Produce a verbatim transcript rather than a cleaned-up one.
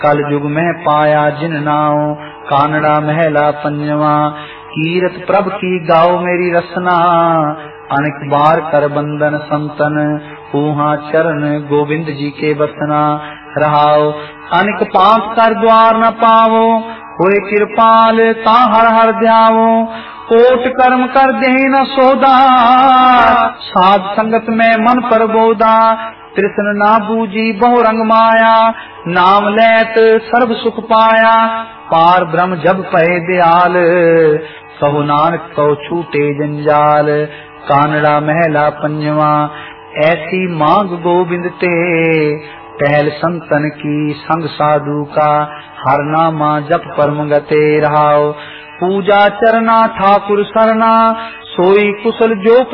कल युग में पाया जिन नाओ, कानड़ा महला पंजवा। कीरत प्रभ की गाओ मेरी रसना, अनेक बार कर बंदन संतन। ऊहा चरण गोविंद जी के बसना, रहाओ अनेक पास कर द्वार न पावो। होए कृपाल ता हर हर ध्यावो, कोट कर्म कर दे न सोदा। साध संगत में मन पर बोदा, कृष्ण ना बूझी बहु रंग माया। नाम लेत सर्व सुख पाया, पार ब्रह्म जब पहे दयाल। कहो नानक कहो छूटे जंजाल, कानड़ा महला पंजवा। ऐसी मांग गोविंद ते, टहल संतन की संग साधु का। हर नामा जप परम गते रहाओ, पूजा चरना ठाकुर सरना। सोई कुशल जो